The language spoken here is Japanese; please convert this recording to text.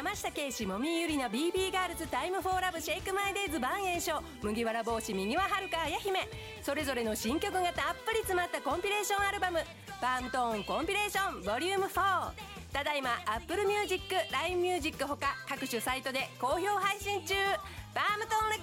山下圭史、もみゆりの BB ガールズタイムフォーラブシェイクマイデイズ万栄翔、麦わら帽子右ははるかあや姫、それぞれの新曲がたっぷり詰まったコンピレーションアルバムパームトーンコンピレーションボリューム4、ただいま Apple Music、LINE Music ほか各種サイトで好評配信中。パームトーンレコ